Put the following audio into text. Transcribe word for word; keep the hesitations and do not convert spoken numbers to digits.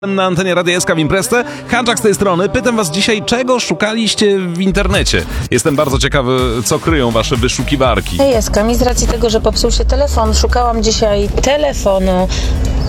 Na antenie Radia S K w Imprezę. Hanczak z tej strony. Pytam was dzisiaj, czego szukaliście w internecie? Jestem bardzo ciekawy, co kryją wasze wyszukiwarki. Hej, S K, mi z racji tego, że popsuł się telefon, szukałam dzisiaj telefonu